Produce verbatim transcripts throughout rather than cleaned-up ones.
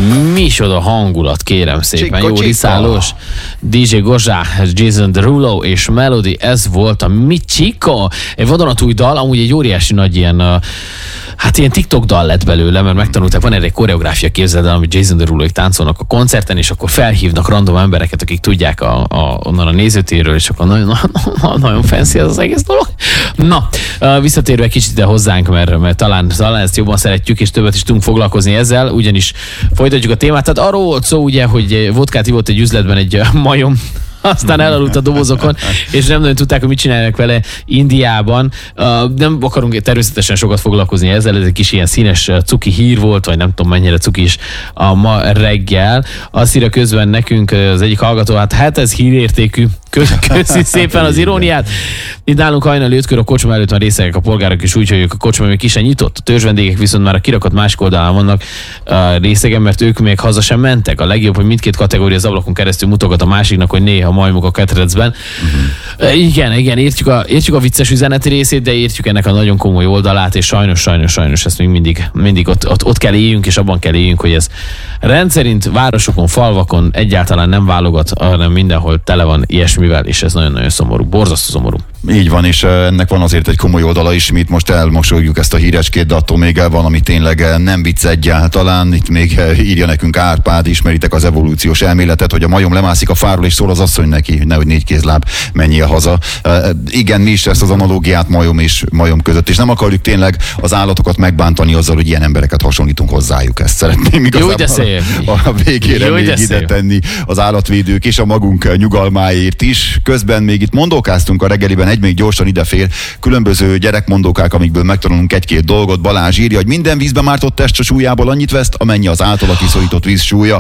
Micsoda hangulat, kérem szépen. Csicka, Jó csicka. riszálós. dé dzsé Gozsá, Jason Derulo és Melody, ez volt a Mi Chico. Egy vadonatúj dal, amúgy egy óriási nagy ilyen, uh, hát ilyen TikTok dal lett belőle, mert megtanulták, van erre egy koreográfia, képzeld el, amit Jason Deruloék táncolnak a koncerten, és akkor felhívnak random embereket, akik tudják a, a, onnan a nézőtérről, és akkor nagyon, nagyon, nagyon fancy ez az egész dolog. Na, uh, visszatérve egy kicsit ide hozzánk, mert, mert talán, talán ezt jobban szeretjük, és többet is tudunk foglalkozni ezzel, ugyanis folytatjuk a témát. Tehát arról volt szó, ugye, hogy vodkát ivott egy üzletben egy uh, majom, aztán elaludt a dobozokon, és nem nagyon tudták, hogy mit csinálnak vele Indiában. Uh, nem akarunk természetesen sokat foglalkozni ezzel, ez egy kis ilyen színes cuki hír volt, vagy nem tudom mennyire cuki is a ma reggel. Azt írja közben nekünk az egyik hallgató, hát, hát ez hírértékű. Köszi szépen az iróniát. Itt nálunk hajnali ötkor a kocsma előtt van részegek a polgárok, és úgy, hogy a kocsma még ki sem nyitott. A törzsvendégek viszont már a kirakat másik oldalán vannak uh, részegen, mert ők még haza sem mentek. A legjobb, hogy mindkét kategória az ablakon keresztül mutogat a másiknak, hogy néha majmok a ketrecben. Uh-huh. Uh, igen, igen, értjük a, értjük a vicces üzeneti részét, de értjük ennek a nagyon komoly oldalát, és sajnos, sajnos, sajnos ezt még mindig, mindig ott, ott, ott kell éljünk, és abban kell éljünk, hogy ez rendszerint városokon, falvakon egyáltalán nem válogat, hanem mindenhol tele van ilyesmivel, és ez nagyon-nagyon szomorú, borzasztó szomorú. Így van, és ennek van azért egy komoly oldala is, mi itt most elmosoljuk ezt a hírecskét, de attól még el van, ami tényleg nem vicc egyáltalán. Itt még írja nekünk Árpád, ismeritek az evolúciós elméletet, hogy a majom lemászik a fáról, és szól az asszony neki, nehogy négy kézláb, menjél haza. E, igen, mi is ezt az analógiát majom és majom között, és nem akarjuk tényleg az állatokat megbántani azzal, hogy ilyen embereket hasonlítunk hozzájuk. Ezt szeretném igazából a, a végére Jó, még ide tenni az állatvédők és a magunk nyugalmáért is. Közben még itt mondókáztunk a reggeliben, egy még gyorsan idefér, különböző gyerekmondókák, amikből megtanulunk egy-két dolgot. Balázs írja, hogy minden vízbe mártott test a súlyából annyit veszt, amennyi az általa kiszorított víz súlya.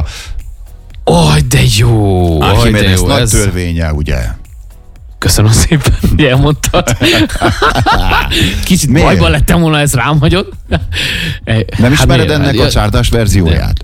Oj, de jó! Archimedes nagy ez... törvénye, ugye? Köszönöm szépen, hogy elmondtad. Kicsit Miért? Bajban lettem volna, ezt rám hagyod. Nem ismered hát ennek a csárdás verzióját?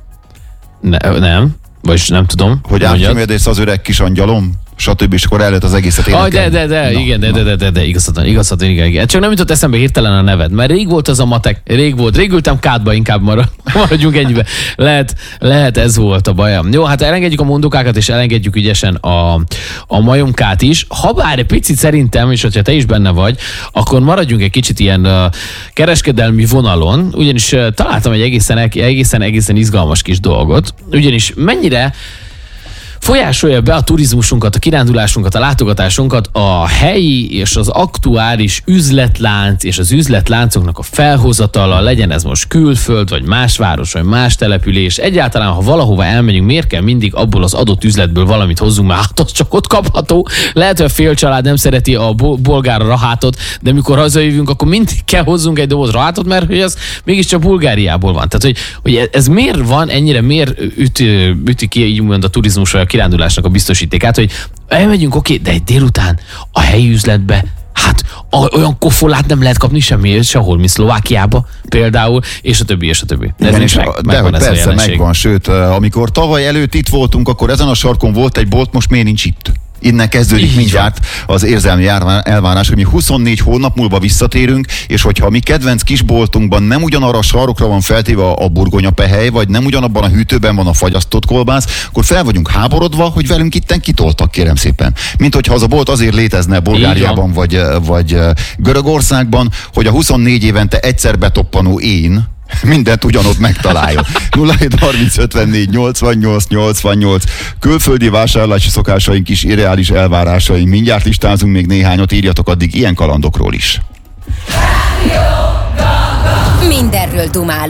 Ne, nem, vagyis nem tudom. Hogy Archimedes az öreg kis angyalom? Stb. És akkor el lehet az egészet énekelni. Ah, de, de, de, na, igen, de, de, de, de, de, igazad, igazad, igen, igen. Csak nem jutott eszembe hirtelen a neved, mert rég volt az a matek, rég volt, rég ültem kádba, inkább marad, maradjunk ennyibe. Lehet, lehet ez volt a bajom. Jó, hát elengedjük a mondókákat, és elengedjük ügyesen a, a majomkát is. Habár egy picit szerintem, és hogyha te is benne vagy, akkor maradjunk egy kicsit ilyen uh, kereskedelmi vonalon, ugyanis uh, találtam egy egészen, egészen, egészen izgalmas kis dolgot, ugyanis mennyire folyásolja be a turizmusunkat, a kirándulásunkat, a látogatásunkat a helyi és az aktuális üzletlánc és az üzletláncoknak a felhozatala, legyen ez most külföld, vagy más város, vagy más település. Egyáltalán, ha valahova elmegyünk, miért kell mindig abból az adott üzletből valamit hozzunk, mert hát az csak ott kapható. Lehet, hogy a fél család nem szereti a bolgár rahátot, de mikor hazajövünk, akkor mindig kell hozzunk egy doboz rahátot, mert hogy az mégiscsak Bulgáriából van. Tehát, hogy, hogy ez miért van ennyire, miért üti, üti ki így mond a turizmus vagy a kirándulásnak a biztosítékát, hogy elmegyünk, oké, de egy délután a helyi üzletbe, hát olyan kofolát nem lehet kapni semmi, sehol, mint Szlovákiába például, és a többi, és a többi. De, igen, és meg, a, de hogy persze megvan, sőt, amikor tavaly előtt itt voltunk, akkor ezen a sarkon volt egy bolt, most miért nincs itt? Innen kezdődik így mindjárt van az érzelmi elvárás, hogy mi huszonnégy hónap múlva visszatérünk, és hogyha a mi kedvenc kisboltunkban nem ugyanarra a sarokra van feltéve a burgonyapehely, vagy nem ugyanabban a hűtőben van a fagyasztott kolbász, akkor fel vagyunk háborodva, hogy velünk itten kitoltak, kérem szépen. Mint hogyha az a bolt azért létezne Bulgáriában, vagy, vagy Görögországban, hogy a huszonnégy évente egyszer betoppanó én mindent ugyanott megtaláljon. nulla hét harminc ötvennégy nyolcvannyolc nyolcvannyolc külföldi vásárlási szokásaink is, irreális elvárásaink. Mindjárt listázunk még néhányat, írjatok addig ilyen kalandokról is. Mindenről dumálunk.